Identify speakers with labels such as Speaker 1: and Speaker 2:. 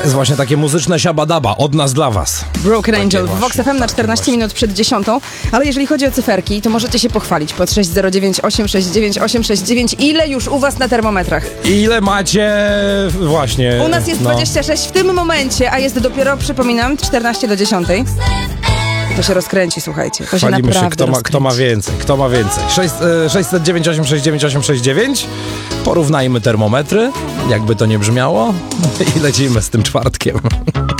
Speaker 1: jest właśnie takie muzyczne siabadaba od nas dla was.
Speaker 2: Broken Angel w
Speaker 1: właśnie,
Speaker 2: Vox FM na 14 minut przed 10. Ale jeżeli chodzi o cyferki, to możecie się pochwalić pod 609 869 869. Ile już u was na termometrach?
Speaker 1: Ile macie właśnie?
Speaker 2: U nas jest 26 w tym momencie, a jest dopiero, przypominam, 14 do 10. To się rozkręci, słuchajcie. To się
Speaker 1: Chwalimy
Speaker 2: naprawdę
Speaker 1: się, kto ma więcej, kto ma więcej. 609 869 869. Porównajmy termometry, jakby to nie brzmiało i lecimy z tym czwartkiem.